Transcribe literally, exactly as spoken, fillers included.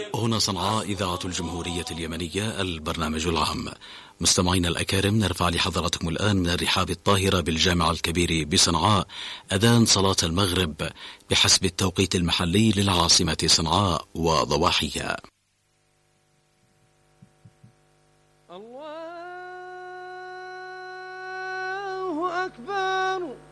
هنا صنعاء إذاعة الجمهورية اليمنية، البرنامج العام. مستمعينا الأكارم، نرفع لحضراتكم الآن من الرحاب الطاهرة بالجامع الكبير بصنعاء أذان صلاة المغرب بحسب التوقيت المحلي للعاصمة صنعاء وضواحيها. الله أكبر.